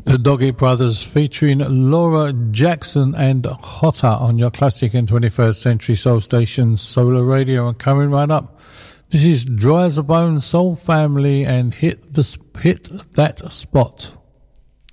The Doggett Brothers featuring Laura Jackson and Hotter on your classic and 21st Century Soul Station Solar Radio. And coming right up, this is Dry as a Bone, Soul Family, and Hit That Spot.